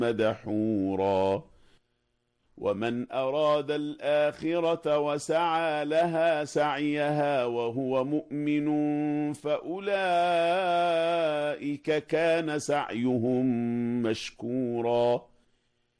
مدحورا ومن أراد الآخرة وسعى لها سعيها وهو مؤمن فأولئك كان سعيهم مشكورا